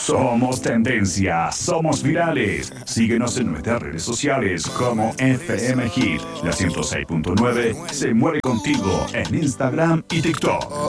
Somos tendencia, somos virales. Síguenos en nuestras redes sociales como FM Hit. La 106.9 se mueve contigo en Instagram y TikTok.